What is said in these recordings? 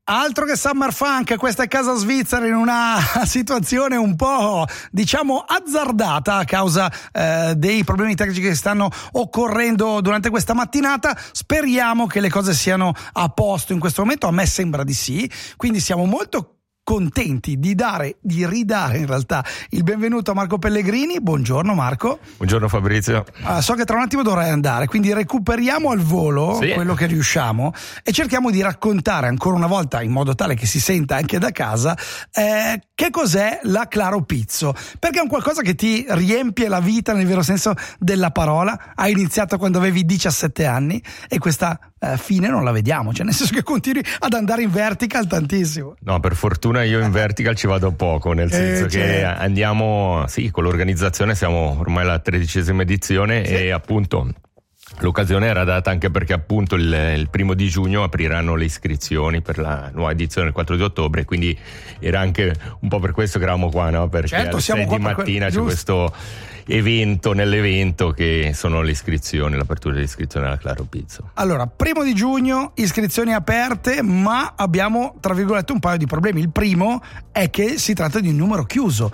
Altro che Summer Funk, questa è Casa Svizzera in una situazione un po', diciamo, azzardata a causa dei problemi tecnici che stanno occorrendo durante questa mattinata. Speriamo che le cose siano a posto in questo momento, a me sembra di sì, quindi siamo molto contenti di ridare in realtà il benvenuto a Marco Pellegrini. Buongiorno Marco. Buongiorno Fabrizio. So che tra un attimo dovrai andare, quindi recuperiamo al volo quello che riusciamo e cerchiamo di raccontare ancora una volta, in modo tale che si senta anche da casa, che cos'è la Claro Pizzo, perché è un qualcosa che ti riempie la vita nel vero senso della parola. Hai iniziato quando avevi 17 anni e questa fine non la vediamo, cioè nel senso che continui ad andare in vertical tantissimo. No, per fortuna io in vertical ci vado poco, nel senso che andiamo, con l'organizzazione siamo ormai alla 13ª edizione e appunto l'occasione era data anche perché appunto il 1° giugno apriranno le iscrizioni per la nuova edizione il 4 di ottobre, quindi era anche un po' per questo che eravamo qua, no? Perché alle 6 di mattina c'è questo evento nell'evento che sono le iscrizioni, l'apertura delle iscrizioni alla Claro Pizzo. Allora, 1 giugno, iscrizioni aperte, ma abbiamo tra virgolette un paio di problemi. Il primo è che si tratta di un numero chiuso,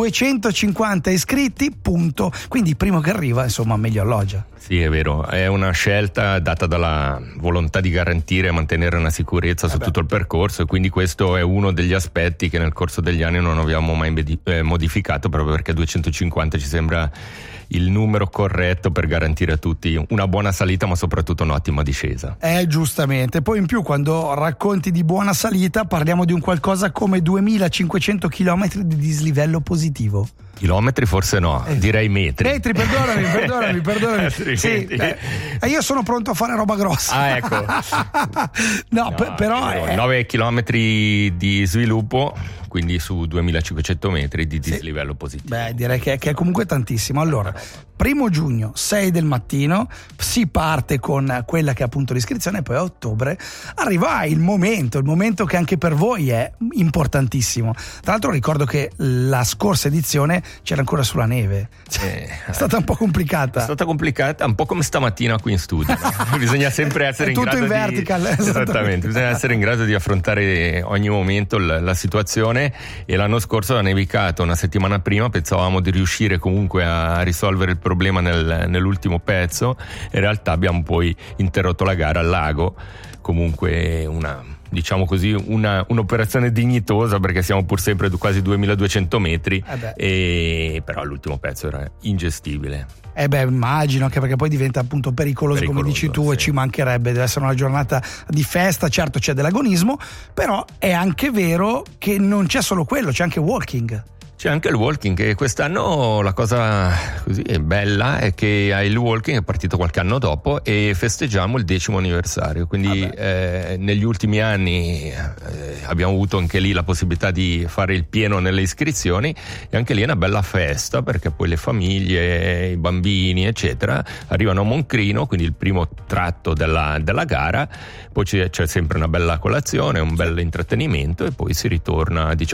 250 iscritti, punto. Quindi il primo che arriva, insomma, meglio alloggia. Sì, è vero, è una scelta data dalla volontà di garantire e mantenere una sicurezza su tutto il percorso, e quindi questo è uno degli aspetti che nel corso degli anni non abbiamo mai modificato, proprio perché 250 ci sembra il numero corretto per garantire a tutti una buona salita, ma soprattutto un'ottima discesa. Giustamente. Poi in più, quando racconti di buona salita, parliamo di un qualcosa come 2500 chilometri di dislivello positivo. Chilometri forse no, direi metri. Metri, perdonami. Sì, io sono pronto a fare roba grossa. Ah, ecco. no, però 9 chilometri di sviluppo, quindi su 2500 metri di dislivello positivo. Beh, direi che è comunque tantissimo. Allora, 1 giugno, 6 del mattino, si parte con quella che è appunto l'iscrizione, e poi a ottobre arriva il momento che anche per voi è importantissimo. Tra l'altro ricordo che la scorsa edizione c'era ancora sulla neve, è stata un po' complicata. È stata complicata, un po' come stamattina qui in studio. Bisogna sempre essere in grado in vertical, esattamente, bisogna essere in grado di affrontare ogni momento la situazione, e l'anno scorso ha nevicato una settimana prima, pensavamo di riuscire comunque a risolvere il problema nell'ultimo pezzo. In realtà abbiamo poi interrotto la gara al lago, comunque diciamo così un'operazione dignitosa, perché siamo pur sempre quasi 2200 metri, però l'ultimo pezzo era ingestibile. Immagino, anche perché poi diventa appunto pericoloso come dici tu, e ci mancherebbe, deve essere una giornata di festa. Certo, c'è dell'agonismo, però è anche vero che non c'è solo quello, c'è anche walking. C'è anche il walking, e quest'anno la cosa così bella è che il walking è partito qualche anno dopo e festeggiamo il 10° anniversario, quindi negli ultimi anni abbiamo avuto anche lì la possibilità di fare il pieno nelle iscrizioni, e anche lì è una bella festa, perché poi le famiglie, i bambini eccetera arrivano a Moncrino, quindi il primo tratto della gara, poi c'è sempre una bella colazione, un bel intrattenimento, e poi si ritorna